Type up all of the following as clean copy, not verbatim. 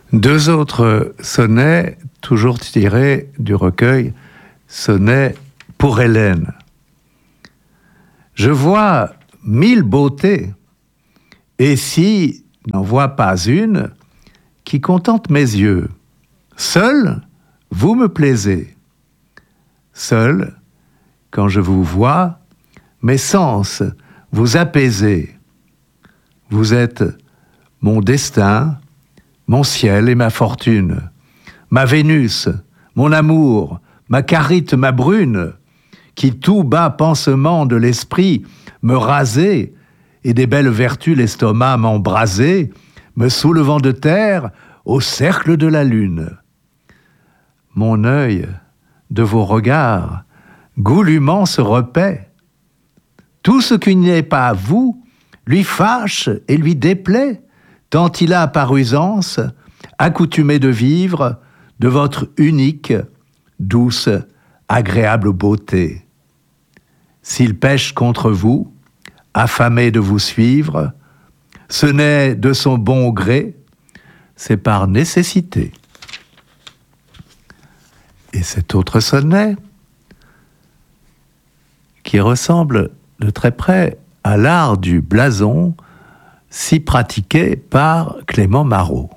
Deux autres sonnets, toujours tirés du recueil Sonnets pour Hélène. Je vois 1000 beautés, et si n'en vois pas une qui contente mes yeux, seul vous me plaisez. Seul, quand je vous vois, mes sens vous apaisez. Vous êtes mon destin, mon ciel et ma fortune, ma Vénus, mon amour, ma Charite, ma brune, qui tout bas pansement de l'esprit me rasait, et des belles vertus l'estomac m'embrasait, me soulevant de terre au cercle de la lune. Mon œil, de vos regards, goulûment se repaît. Tout ce qui n'est pas à vous lui fâche et lui déplaît, tant il a par usance accoutumé de vivre de votre unique, douce, agréable beauté. S'il pêche contre vous, affamé de vous suivre, ce n'est de son bon gré, c'est par nécessité. Et cet autre sonnet, qui ressemble de très près à l'art du blason, si pratiqué par Clément Marot.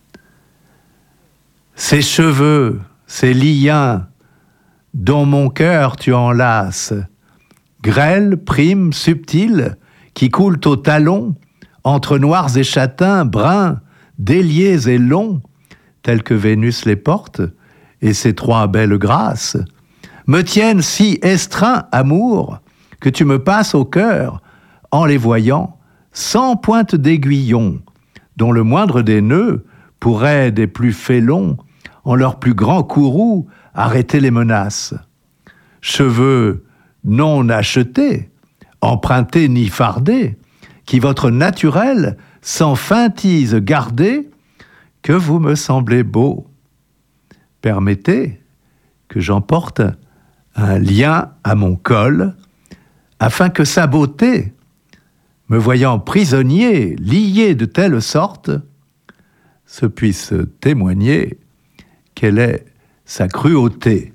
Ces cheveux, ces liens, dont mon cœur tu enlaces, grêles, primes, subtiles, qui coulent au talon, entre noirs et châtains, bruns, déliés et longs, tels que Vénus les porte, et ses trois belles grâces, me tiennent si estreints, amour, que tu me passes au cœur, en les voyant, sans pointe d'aiguillon, dont le moindre des nœuds pourrait des plus félons, en leur plus grand courroux, arrêter les menaces. Cheveux non achetés, empruntés ni fardés, qui votre naturel, sans feintise gardée, que vous me semblez beau. Permettez que j'emporte un lien à mon col, afin que sa beauté, me voyant prisonnier, lié de telle sorte, se puisse témoigner quelle est sa cruauté.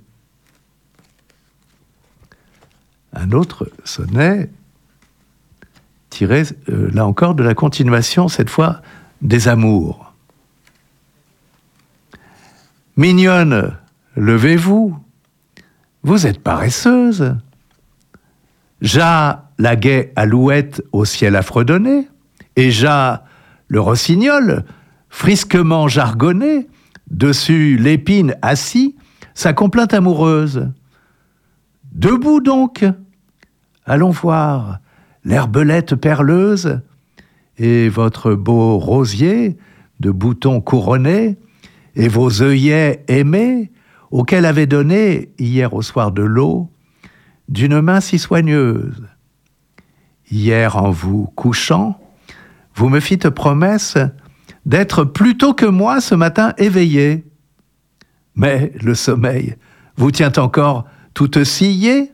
Un autre sonnet, tiré, là encore, de la continuation, cette fois, des amours. Mignonne, levez-vous, vous êtes paresseuse. Jas, la gaie alouette au ciel affredonné, et Jas, le rossignol, frisquement jargonné, dessus l'épine assis, sa complainte amoureuse. Debout donc, allons voir l'herbelette perleuse, et votre beau rosier de boutons couronnés, et vos œillets aimés, auxquels avait donné, hier au soir de l'eau, d'une main si soigneuse. Hier, en vous couchant, vous me fîtes promesse d'être plus tôt que moi ce matin éveillé. Mais le sommeil vous tient encore toute sciée.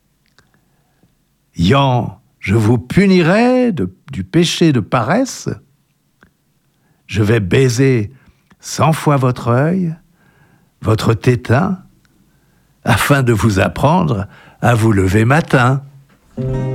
Yan, je vous punirai du péché de paresse. Je vais baiser 100 fois votre œil, votre tétin, afin de vous apprendre à vous lever matin.